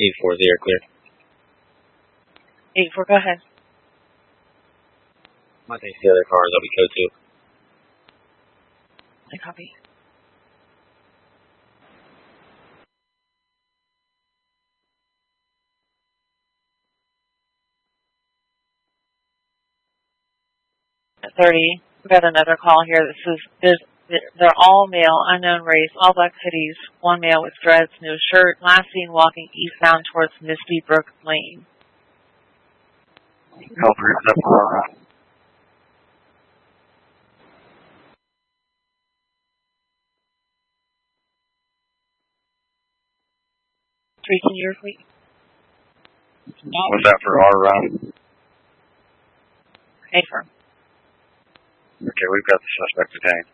840 clear. 84, go ahead. I think the other cars, that'll be code 2. I copy. At 30, we got another call here that says they're all male, unknown race, all black hoodies, one male with dreads, no shirt, last seen walking eastbound towards Misty Brook Lane. Over up Aurora. 3, can you repeat? What's that for Aurora? Affirm. Okay, we've got the suspect detained.